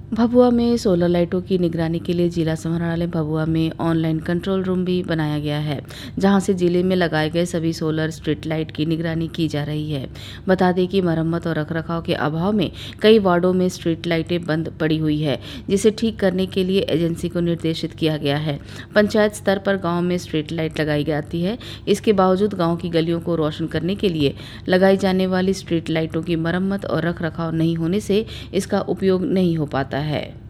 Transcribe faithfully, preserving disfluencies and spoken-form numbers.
भभुआ में सोलर लाइटों की निगरानी के लिए जिला समाहरणालय भभुआ में ऑनलाइन कंट्रोल रूम भी बनाया गया है, जहां से जिले में लगाए गए सभी सोलर स्ट्रीट लाइट की निगरानी की जा रही है। बता दें कि मरम्मत और रखरखाव के अभाव में कई वार्डों में स्ट्रीट लाइटें बंद पड़ी हुई है, जिसे ठीक करने के लिए एजेंसी को निर्देशित किया गया है। पंचायत स्तर पर गाँव में स्ट्रीट लाइट लगाई जाती है। इसके बावजूद गाँव की गलियों को रोशन करने के लिए लगाई जाने वाली स्ट्रीट लाइटों की मरम्मत और रखरखाव नहीं होने से इसका उपयोग नहीं हो पाता है।